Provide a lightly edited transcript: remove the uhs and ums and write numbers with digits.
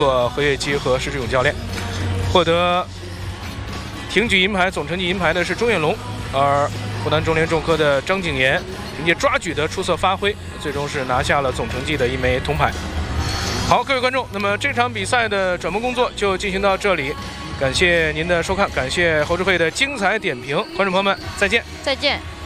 何月基和施志勇教练。获得挺举银牌、总成绩银牌的是钟远龙，而湖南中联重科的张景言凭借抓举的出色发挥，最终是拿下了总成绩的一枚铜牌。好，各位观众，那么这场比赛的转播工作就进行到这里，感谢您的收看，感谢侯志慧的精彩点评，观众朋友们，再见， 再见。